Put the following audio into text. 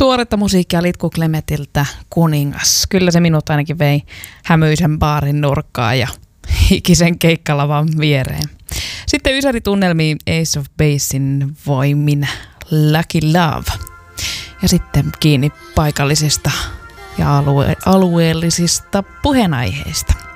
Tuoretta musiikkia Litku Klemetiltä Kuningas. Kyllä se minut ainakin vei hämyisen baarin nurkkaan ja hikisen keikkalavan viereen. Sitten ysäritunnelmiin Ace of Basein voimin Lucky Love. Ja sitten kiinni paikallisista ja alueellisista puheenaiheista.